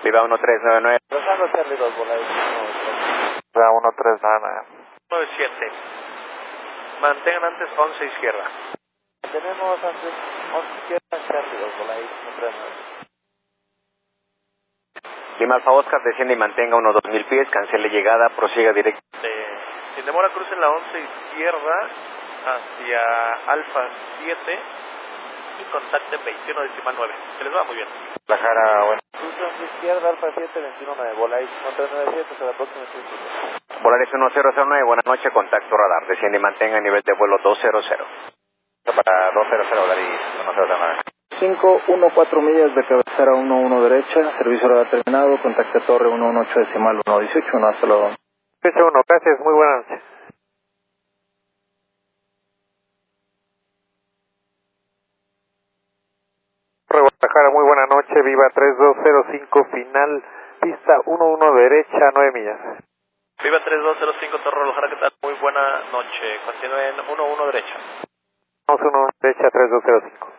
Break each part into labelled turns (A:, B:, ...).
A: Viva 1399.
B: Rosando Charlie 2, Volaris
C: 1399.
D: 97. Mantengan antes 11 izquierda.
B: Tenemos antes 11 izquierda, Charlie 2, Volaris 139.
A: Lima Alfa Oscar, desciende y mantenga unos 2000 pies, cancele llegada, prosiga directo.
D: Sin demora crucen la 11 izquierda hacia Alfa 7 y contacten 21.9. Se les va muy bien.
C: Guadalajara, bueno.
B: Cruce 11 izquierda, Alfa 7, 219, Volaris 1397, hasta la próxima circulación.
A: Volaris 1009, buenas noches, contacto radar, desciende y mantenga nivel de vuelo 200.
C: Para 200, Volaris 1009.
E: 514 millas de cabecera 11 derecha, servicio radar terminado, contacte torre 118 decimal 118, hasta luego.
C: Fecha 1, gracias, muy buenas noches. Guadalajara, muy buena noche, Viva 3205, final, pista 11 derecha, 9 millas.
D: Viva 3205, Torre Guadalajara, ¿qué tal? Muy buena noche. Continúen 11 derecha.
C: 11 derecha, 3205.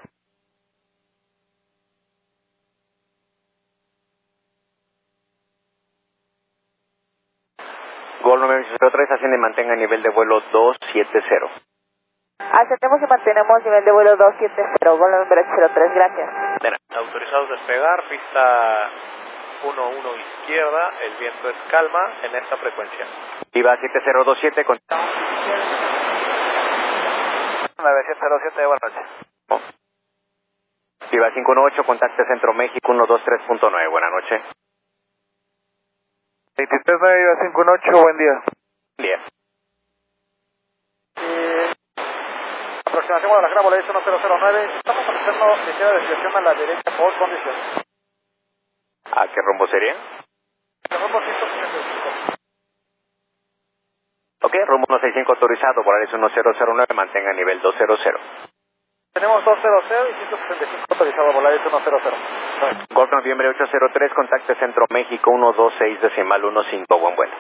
A: Gol 903, asciende y mantenga nivel de vuelo 270.
F: Ascendemos y mantenemos nivel de vuelo 270, gol 903, gracias.
D: Autorizados a despegar, pista 11 izquierda, el viento es calma en esta frecuencia.
A: Viva 7027, con
C: 907, buenas noches.
A: Viva 518, contacte Centro México 123.9, buenas noches.
C: 239, Viva 518, buen día.
A: Bien.
B: Aproximación Guadalajara, Volaris 1009, estamos conectando ligera desviación a la derecha por condición.
A: ¿A qué rumbo sería?
B: Rumbo 165.
A: Ok, rumbo 165 autorizado, Volaris 1009, mantenga nivel 200.
B: Tenemos 200 y 165 autorizado, Volaris 100.
A: Golf Noviembre 803, contacte Centro México 126 decimal 15, buen vuelo.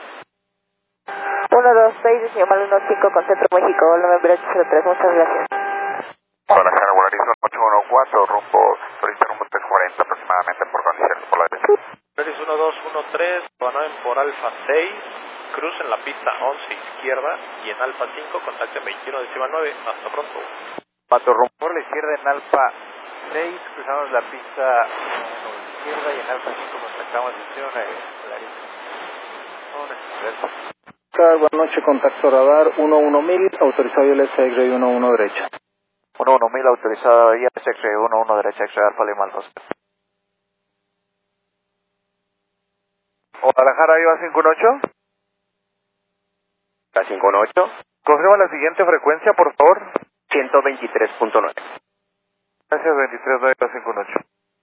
F: 126 decimal 15 con Centro México, gol 903, muchas gracias.
C: Guadalajara, Volaris 814, rumbo 340 aproximadamente por condiciones por la derecha.
D: Volaris 1213, van por Alfa 6, crucen la pista 11 izquierda y en Alfa 5 contacten 21.9. Hasta pronto.
A: 4 rumbo.
B: Por la izquierda en Alfa 6, cruzamos la pista izquierda y en Alfa 5 contactamos 21.9. Volaris.
E: Buenas noches, contacto radar 11000, autorizado ILS X-Ray 11 derecha.
C: 11000 autorizado ILS X-Ray 11 derecha, X-Ray Alfa Lima al 2. Guadalajara, Viva 518.
A: La 518.
C: Confirma la siguiente frecuencia, por favor.
A: 123.9.
C: Gracias, 23, Viva 518.